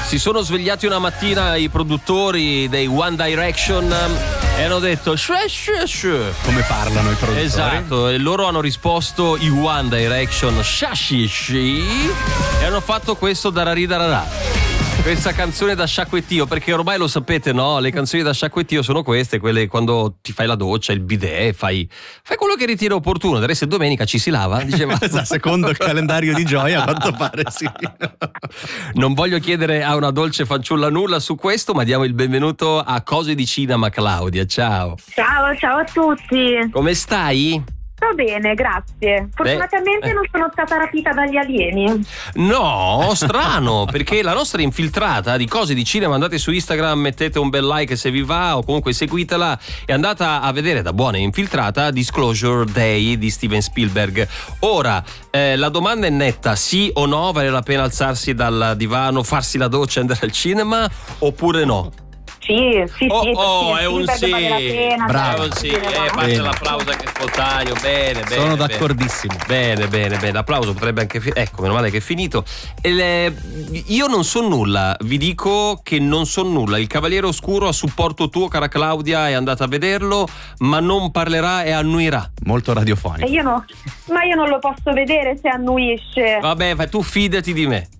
Si sono svegliati una mattina i produttori dei One Direction e hanno detto come parlano i produttori. Esatto, e loro hanno risposto i One Direction Shashishi e hanno fatto questo Dararidarara. Questa canzone da sciacquettio, perché ormai lo sapete, no? Le canzoni da sciacquettio sono queste, quelle quando ti fai la doccia, il bidet, fai quello che ritieni opportuno. Adesso è domenica, ci si lava, diceva. Secondo il calendario di Gioia, a quanto pare sì. Non voglio chiedere a una dolce fanciulla nulla su questo, ma diamo il benvenuto a Cose di Cinema, Claudia. Ciao. Ciao a tutti. Come stai? Sto bene, grazie. Fortunatamente non sono stata rapita dagli alieni. No, strano, perché la nostra infiltrata di Cose di Cinema, andate su Instagram, mettete un bel like se vi va, o comunque seguitela, è andata a vedere da buona infiltrata Disclosure Day di Steven Spielberg. Ora, la domanda è netta: sì o no, vale la pena alzarsi dal divano, farsi la doccia e andare al cinema, oppure no? Sì, è un sì. Bravo, sì. Parte l'applauso anche spontaneo. Bene. Sono d'accordissimo. Bene. L'applauso potrebbe anche ecco, meno male che è finito. Io non so nulla, vi dico che non so nulla. Il Cavaliere Oscuro, a supporto tuo, cara Claudia, è andata a vederlo, ma non parlerà e annuirà. Molto radiofonico. Ma io non lo posso vedere se annuisce. Vabbè, tu fidati di me.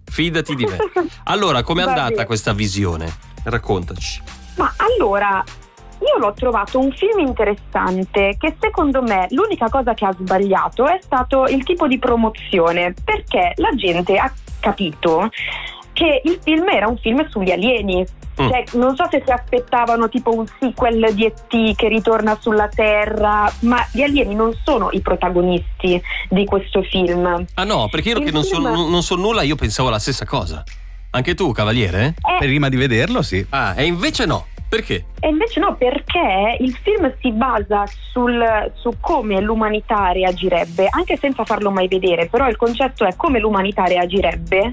Allora, com'è andata questa visione? Raccontaci. Ma allora, io l'ho trovato un film interessante, che secondo me l'unica cosa che ha sbagliato è stato il tipo di promozione, perché la gente ha capito che il film era un film sugli alieni. Cioè, non so se si aspettavano tipo un sequel di E.T. che ritorna sulla Terra, ma gli alieni non sono i protagonisti di questo film. Ah no, perché io che non so nulla, io pensavo la stessa cosa. Anche tu, Cavaliere? Prima di vederlo, sì. Ah, e invece no. Perché? E invece no, perché il film si basa su come l'umanità reagirebbe, anche senza farlo mai vedere, però il concetto è come l'umanità reagirebbe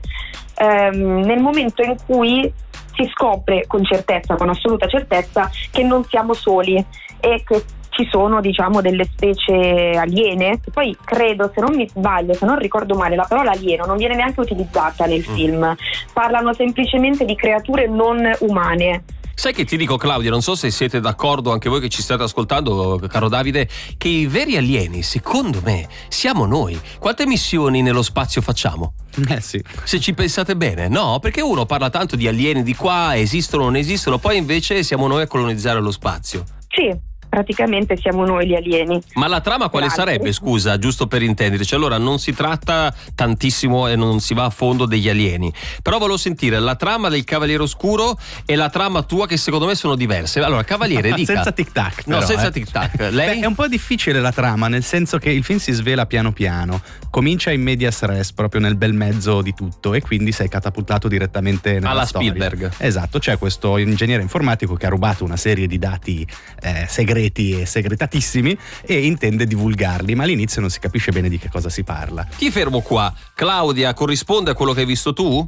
nel momento in cui si scopre con assoluta certezza, che non siamo soli e che ci sono, diciamo, delle specie aliene. Poi credo, se non mi sbaglio, se non ricordo male, la parola alieno non viene neanche utilizzata nel film. Parlano semplicemente di creature non umane. Sai che ti dico, Claudia, non so se siete d'accordo anche voi che ci state ascoltando, caro Davide, che i veri alieni, secondo me, siamo noi. Quante missioni nello spazio facciamo? Sì. Se ci pensate bene, no? Perché uno parla tanto di alieni di qua, esistono o non esistono, poi invece siamo noi a colonizzare lo spazio. Sì. Praticamente siamo noi gli alieni. Ma la trama quale sarebbe, scusa, giusto per intenderci? Allora, non si tratta tantissimo e non si va a fondo degli alieni, però volevo sentire la trama del Cavaliere Oscuro e la trama tua, che secondo me sono diverse. Allora, Cavaliere, dica. Senza tic-tac però, senza tic-tac. Lei? Beh, è un po' difficile la trama, nel senso che il film si svela piano piano, comincia in medias res, proprio nel bel mezzo di tutto, e quindi sei catapultato direttamente nella alla storia. Spielberg. Esatto, c'è questo ingegnere informatico che ha rubato una serie di dati segreti e segretatissimi e intende divulgarli, ma all'inizio non si capisce bene di che cosa si parla. Ti fermo qua. Claudia, corrisponde a quello che hai visto tu?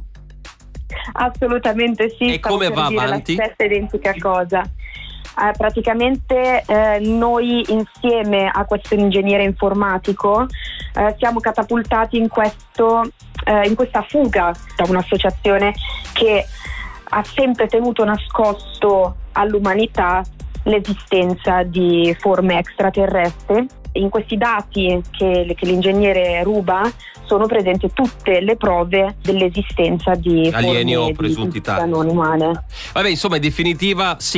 Assolutamente sì. E come va avanti? La stessa identica cosa. Praticamente noi, insieme a questo ingegnere informatico, siamo catapultati in questa fuga da un'associazione che ha sempre tenuto nascosto all'umanità l'esistenza di forme extraterrestri. In questi dati che l'ingegnere ruba sono presenti tutte le prove dell'esistenza di alieni forme o presunti tali non umane. Vabbè, insomma, in definitiva sì,